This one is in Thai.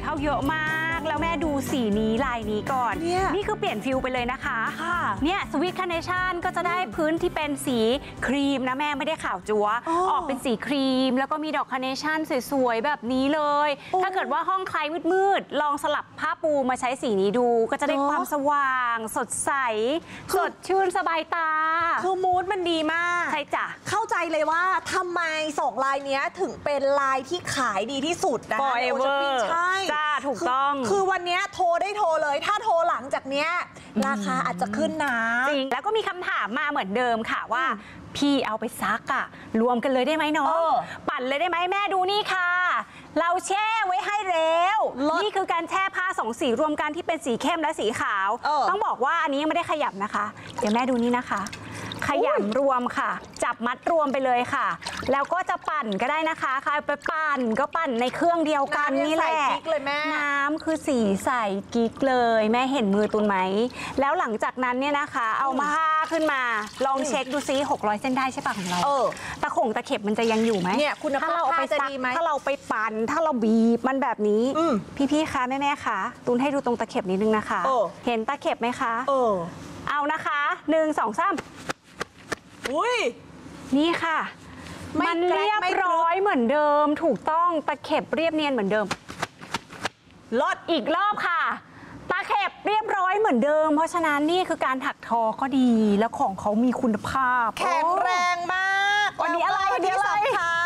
เข้าเยอะมากแล้วแม่ดูสีนี้ลายนี้ก่อนนี่คือเปลี่ยนฟิลไปเลยนะคะเนี่ยสวีทคาร์เนชั่นก็จะได้พื้นที่เป็นสีครีมนะแม่ไม่ได้ขาวจั๊วออกเป็นสีครีมแล้วก็มีดอกคาร์เนชั่นสวยๆแบบนี้เลยถ้าเกิดว่าห้องใครมืดๆลองสลับผ้าปูมาใช้สีนี้ดูก็จะได้ความสว่างสดใสสดชื่นสบายตาคือมูดมันดีมากใช่จ้ะเข้าใจเลยว่าทำไม2 ลายนี้ถึงเป็นลายที่ขายดีที่สุดนะคะ Forever ใช่จ้าถูกต้องคือวันนี้โทรได้โทรเลยถ้าโทรหลังจากเนี้ยราคาอาจจะขึ้นนะจริงแล้วก็มีคำถามมาเหมือนเดิมค่ะว่าพี่เอาไปซักอะรวมกันเลยได้ไหมน้องปั่นเลยได้ไหมแม่ดูนี่ค่ะเราแช่ไว้ให้แล้วนี่คือการแช่ผ้า2 สีรวมกันที่เป็นสีเข้มและสีขาวต้องบอกว่าอันนี้ยังไม่ได้ขยับนะคะเดี๋ยวแม่ดูนี่นะคะขยำรวมค่ะจับมัดรวมไปเลยค่ะแล้วก็จะปั่นก็ได้นะคะใครไปปั่นก็ปั่นในเครื่องเดียวกันนี่แหละน้ำคือสีใสกิ๊กเลยแม่เห็นมือตุนไหมแล้วหลังจากนั้นเนี่ยนะคะเอาผ้าขึ้นมาลองเช็คดูซิ600 เส้นได้ใช่ปะของเราตะเข็บมันจะยังอยู่ไหมเนี่ยคุณภาพผ้าจะดีไหมถ้าเราไปปั่นถ้าเราบีบมันแบบนี้พี่ๆคะแม่ๆคะตุนให้ดูตรงตะเข็บนิดนึงนะคะเห็นตะเข็บไหมคะเอานะคะ1 2 3 อุ้ยนี่ค่ะมันเรียบร้อยเหมือนเดิมถูกต้องตะเข็บเรียบเนียนเหมือนเดิมลดอีกรอบค่ะตะเข็บเรียบร้อยเหมือนเดิมเพราะฉะนั้นนี่คือการถักทอก็ดีแล้วของเขามีคุณภาพแข็งแรงมากวันนี้อะไรที่สำคัญ